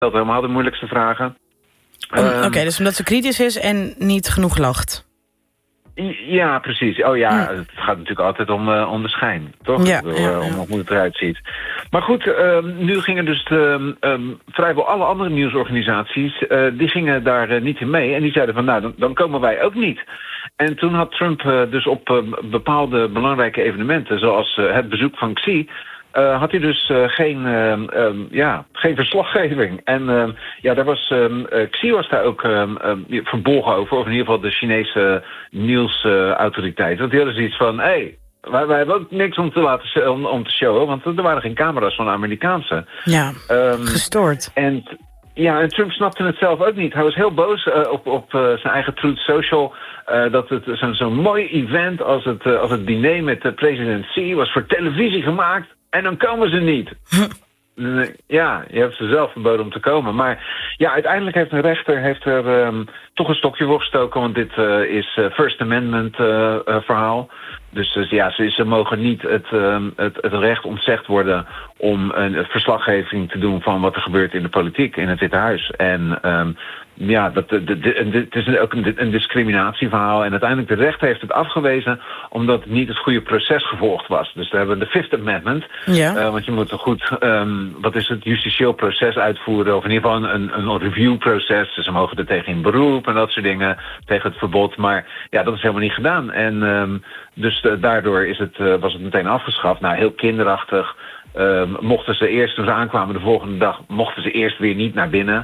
stelt helemaal de moeilijkste vragen. Oké, dus omdat ze kritisch is en niet genoeg lacht. Ja, precies. Oh ja, het gaat natuurlijk altijd om de schijn, toch? Ja, om hoe het eruit ziet. Maar goed, nu gingen dus vrijwel alle andere nieuwsorganisaties, die gingen daar niet in mee. En die zeiden van, nou, dan komen wij ook niet. En toen had Trump dus op bepaalde belangrijke evenementen, zoals het bezoek van Xi, had hij dus geen verslaggeving. En daar was Xi was daar ook verbolgen over, of in ieder geval de Chinese nieuwsautoriteiten. Want die hadden zoiets van, wij hebben ook niks om te showen, want er waren geen camera's van de Amerikaanse. Ja, gestoord. En Trump snapte het zelf ook niet. Hij was heel boos op zijn eigen Truth Social. Dat het zo'n mooi event als het diner met president Xi was voor televisie gemaakt. En dan komen ze niet. Ja, je hebt ze zelf verboden om te komen. Maar ja, uiteindelijk heeft een rechter er toch een stokje voor gestoken. Want dit is First Amendment verhaal. Dus ze mogen niet het recht ontzegd worden om een verslaggeving te doen van wat er gebeurt in de politiek, in het Witte Huis. En het is ook een discriminatieverhaal. En uiteindelijk de rechter heeft het afgewezen omdat het niet het goede proces gevolgd was. Dus we hebben de Fifth Amendment. Ja. Want je moet een goed, wat is het, justitieel proces uitvoeren. Of in ieder geval een reviewproces. Dus ze mogen er tegen in beroep en dat soort dingen. Tegen het verbod. Maar ja, dat is helemaal niet gedaan. En dus daardoor was het meteen afgeschaft. Nou, heel kinderachtig. Mochten ze eerst, toen ze aankwamen de volgende dag, mochten ze eerst weer niet naar binnen.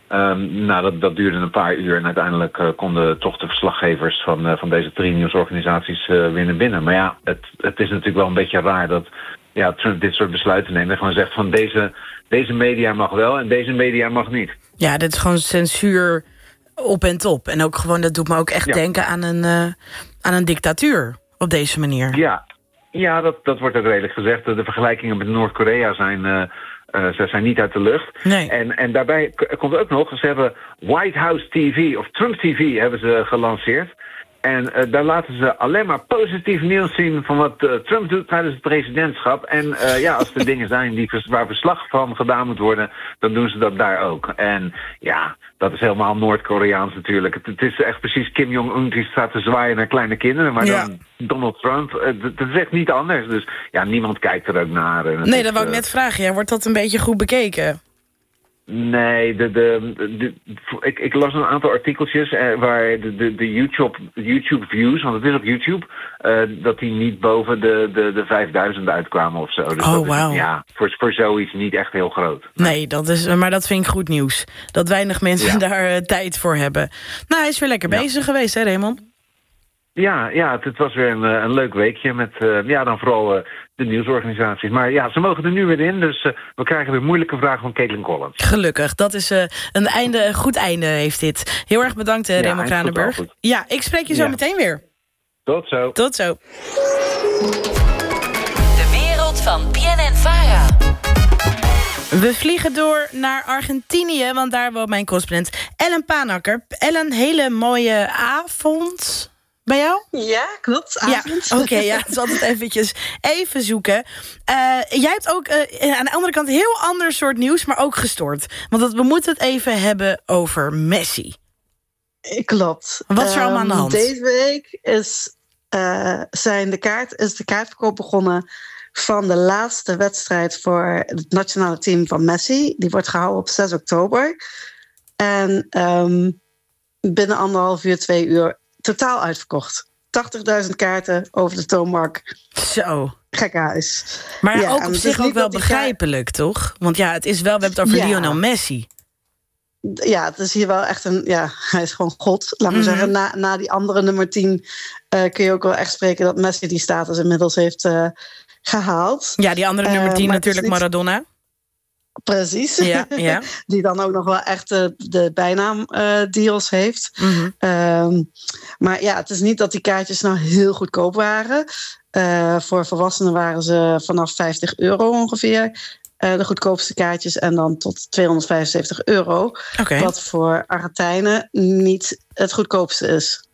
Dat duurde een paar uur en uiteindelijk konden toch de verslaggevers van deze 3 nieuwsorganisaties weer naar binnen. Maar ja, het is natuurlijk wel een beetje raar dat Trump dit soort besluiten neemt en gewoon zegt van deze media mag wel en deze media mag niet. Ja, dit is gewoon censuur op en top. En ook gewoon, dat doet me ook echt denken aan een dictatuur op deze manier. Ja, dat wordt ook redelijk gezegd. De vergelijkingen met Noord-Korea ze zijn niet uit de lucht. Nee. En daarbij komt ook nog, ze hebben White House TV of Trump TV hebben ze gelanceerd. En daar laten ze alleen maar positief nieuws zien van wat Trump doet tijdens het presidentschap. En als er dingen zijn waar verslag van gedaan moet worden, dan doen ze dat daar ook. En ja, dat is helemaal Noord-Koreaans natuurlijk. Het is echt precies Kim Jong-un die staat te zwaaien naar kleine kinderen. Maar dan Donald Trump, het is echt niet anders. Dus ja, niemand kijkt er ook naar. Nee, dat wou ik net vragen. Ja, wordt dat een beetje goed bekeken? Nee, ik las een aantal artikeltjes waar de YouTube views, want het is op YouTube, dat die niet boven de 5000 uitkwamen of zo. Dus wauw. Ja, voor zoiets niet echt heel groot. Nee, maar dat vind ik goed nieuws. Dat weinig mensen daar tijd voor hebben. Nou, hij is weer lekker bezig geweest, hè Raymond? Ja, het was weer een leuk weekje met dan vooral de nieuwsorganisaties. Maar ja, ze mogen er nu weer in, dus we krijgen weer moeilijke vragen van Caitlin Collins. Gelukkig, dat is een goed einde heeft dit. Heel erg bedankt, Raymond Kranenburg. Ja, ik spreek je zo meteen weer. Tot zo. Tot zo. De wereld van BNN-Vara. We vliegen door naar Argentinië, want daar woont mijn correspondent Ellen Panakker. Ellen, hele mooie avond bij jou? Ja, klopt. Avond. Ja, oké, het is altijd even zoeken. Jij hebt ook aan de andere kant heel ander soort nieuws, maar ook gestoord. Want we moeten het even hebben over Messi. Klopt. Wat is er allemaal aan de hand? Deze week is de kaartverkoop begonnen van de laatste wedstrijd voor het nationale team van Messi. Die wordt gehouden op 6 oktober. En binnen 1,5 uur, 2 uur totaal uitverkocht. 80.000 kaarten over de toonbank. Zo. Gekhuis. Maar ook op zich ook wel begrijpelijk, toch? Want ja, het is wel, we hebben het over Lionel Messi. Ja, het is hier wel echt hij is gewoon God. Laat maar zeggen, na die andere nummer 10 kun je ook wel echt spreken dat Messi die status inmiddels heeft gehaald. Ja, die andere nummer 10 natuurlijk Maradona. Precies. Ja. Die dan ook nog wel echt de bijnaam deals heeft. Maar ja, het is niet dat die kaartjes nou heel goedkoop waren. Voor volwassenen waren ze vanaf €50 ongeveer. De goedkoopste kaartjes en dan tot €275. Okay. Wat voor Argentijnen niet het goedkoopste is.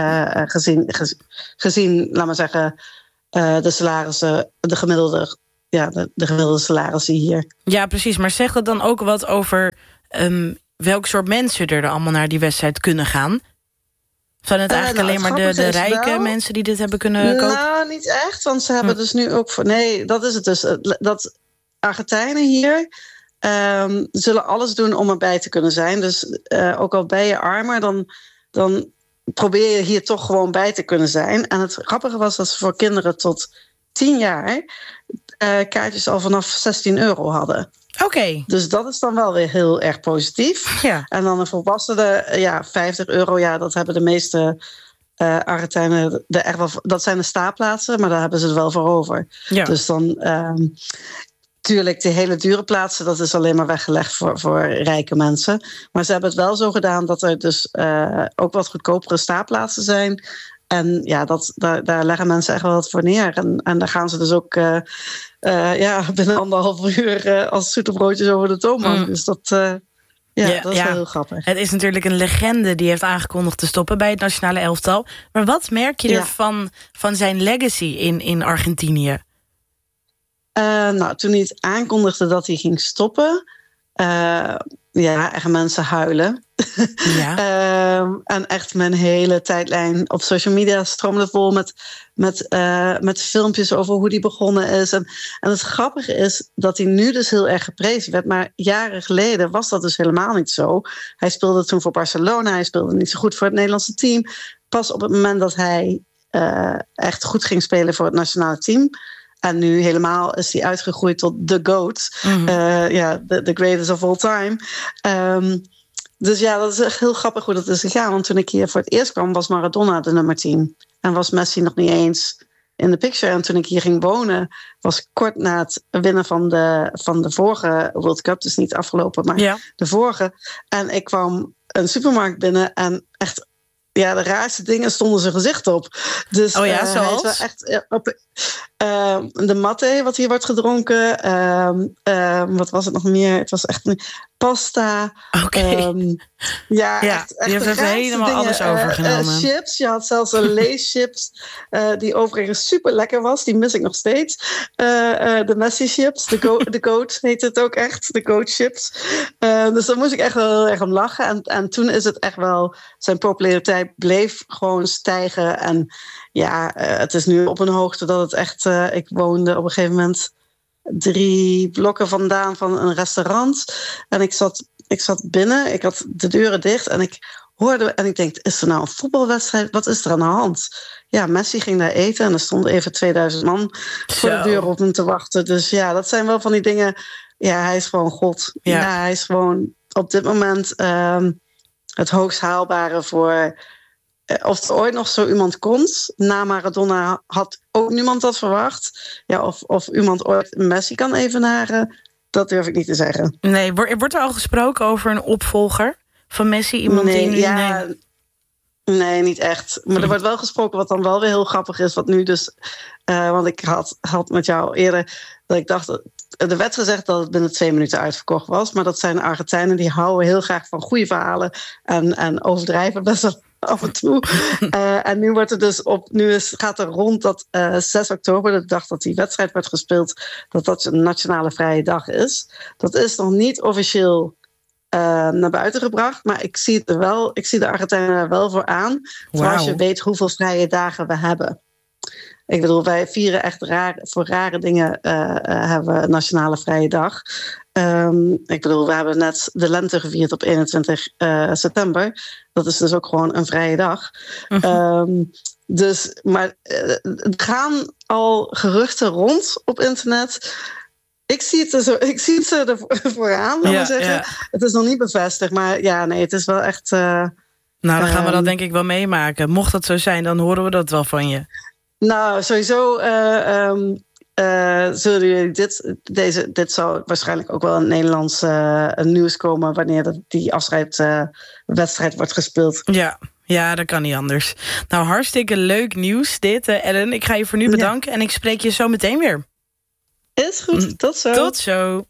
Gezien, laat maar zeggen, de salarissen, de gemiddelde de gewilde salarissen hier. Ja, precies. Maar zegt dat dan ook wat over welk soort mensen er allemaal naar die wedstrijd kunnen gaan? Zijn het eigenlijk alleen maar de rijke mensen die dit hebben kunnen kopen? Nou, niet echt, want ze hebben dus nu ook... Nee, dat is het dus. Dat Argentijnen hier zullen alles doen om erbij te kunnen zijn. Dus ook al ben je armer, dan probeer je hier toch gewoon bij te kunnen zijn. En het grappige was dat ze voor kinderen tot 10 jaar... kaartjes al vanaf €16 hadden. Oké. Dus dat is dan wel weer heel erg positief. Ja. En dan een volwassene, €50, dat hebben de meeste Argentijnen echt wel. Dat zijn de staapplaatsen, maar daar hebben ze het wel voor over. Ja. Dus dan, tuurlijk, de hele dure plaatsen, dat is alleen maar weggelegd voor rijke mensen. Maar ze hebben het wel zo gedaan dat er dus ook wat goedkopere staapplaatsen zijn. En ja, daar leggen mensen echt wel wat voor neer. En daar gaan ze dus ook binnen 1,5 uur als zoete broodjes over de toonbank. Dus dat is wel heel grappig. Het is natuurlijk een legende die heeft aangekondigd te stoppen bij het nationale elftal. Maar wat merk je ervan van zijn legacy in Argentinië? Toen hij het aankondigde dat hij ging stoppen... echt mensen huilen. Ja. En echt mijn hele tijdlijn op social media stroomde vol met filmpjes over hoe die begonnen is. En het grappige is dat hij nu dus heel erg geprezen werd. Maar jaren geleden was dat dus helemaal niet zo. Hij speelde toen voor Barcelona. Hij speelde niet zo goed voor het Nederlandse team. Pas op het moment dat hij echt goed ging spelen voor het nationale team... En nu helemaal is hij uitgegroeid tot the GOAT. The greatest of all time. Dus ja, dat is echt heel grappig hoe dat is gegaan. Want toen ik hier voor het eerst kwam, was Maradona de nummer 10. En was Messi nog niet eens in de picture. En toen ik hier ging wonen, was kort na het winnen van de vorige World Cup. Dus niet afgelopen, maar de vorige. En ik kwam een supermarkt binnen en echt... Ja, de raarste dingen stonden zijn gezicht op. Dus zoals? Hij is wel echt op de matte wat hier wordt gedronken. Wat was het nog meer? Het was echt pasta. Okay. Echt je hebt er helemaal dingen. Alles overgenomen. Chips. Je had zelfs een Lay's-chips. Die overigens super lekker was. Die mis ik nog steeds. De Messi-chips. De Goat heet het ook echt. De Goat-chips. Dus daar moest ik echt wel heel erg om lachen. En toen is het echt wel... Zijn populariteit bleef gewoon stijgen. En het is nu op een hoogte dat het echt... ik woonde op een gegeven moment 3 blokken vandaan van een restaurant. En ik zat binnen, ik had de deuren dicht en ik hoorde... En ik denk, is er nou een voetbalwedstrijd? Wat is er aan de hand? Ja, Messi ging daar eten en er stonden even 2000 man voor de deur op hem te wachten. Dus ja, dat zijn wel van die dingen... Ja, hij is gewoon God. Ja, hij is gewoon op dit moment het hoogst haalbare voor... Of er ooit nog zo iemand komt, na Maradona had ook niemand dat verwacht. Ja, of iemand ooit Messi kan evenaren, dat durf ik niet te zeggen. Nee, wordt er al gesproken over een opvolger van Messi? Iemand Nee, niet echt. Maar er wordt wel gesproken wat dan wel weer heel grappig is. Wat nu dus, want ik had met jou eerder dat ik dacht... Er werd gezegd dat het binnen 2 minuten uitverkocht was. Maar dat zijn Argentijnen die houden heel graag van goede verhalen. En overdrijven best wel af en toe. En nu wordt er dus gaat er rond dat 6 oktober, de dag dat die wedstrijd werd gespeeld, dat een nationale vrije dag is. Dat is nog niet officieel naar buiten gebracht. Maar ik zie de Argentijnen er wel voor aan. Wow. Als je weet hoeveel vrije dagen we hebben. Ik bedoel, wij vieren echt voor rare dingen hebben we een nationale vrije dag. Ik bedoel, we hebben net de lente gevierd op 21 september. Dat is dus ook gewoon een vrije dag. Maar er gaan al geruchten rond op internet. Ik zie het er vooraan, laten we zeggen. Ja. Het is nog niet bevestigd, maar het is wel echt... dan gaan we dat denk ik wel meemaken. Mocht dat zo zijn, dan horen we dat wel van je. Nou, sowieso zullen jullie dit zou waarschijnlijk ook wel in Nederlands nieuws komen wanneer die afscheidswedstrijd wordt gespeeld. Ja, dat kan niet anders. Nou, hartstikke leuk nieuws dit, Ellen. Ik ga je voor nu bedanken en ik spreek je zo meteen weer. Is goed, tot zo. Tot zo.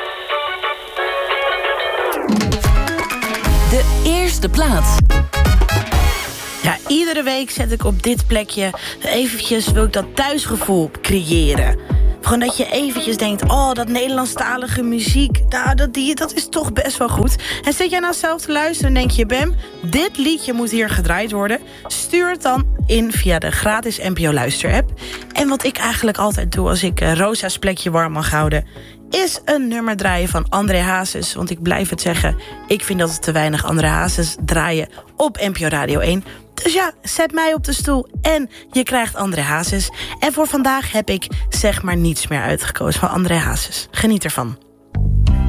De eerste plaats. Ja, iedere week zet ik op dit plekje eventjes wil ik dat thuisgevoel creëren. Gewoon dat je eventjes denkt, oh, dat Nederlandstalige muziek, nou, dat is toch best wel goed. En zit jij nou zelf te luisteren en denk je, Bem, dit liedje moet hier gedraaid worden? Stuur het dan in via de gratis NPO Luister-app. En wat ik eigenlijk altijd doe als ik Rosa's plekje warm mag houden, is een nummer draaien van André Hazes. Want ik blijf het zeggen, ik vind dat er te weinig André Hazes draaien op NPO Radio 1. Dus ja, zet mij op de stoel en je krijgt André Hazes. En voor vandaag heb ik Zeg maar niets meer uitgekozen van André Hazes. Geniet ervan.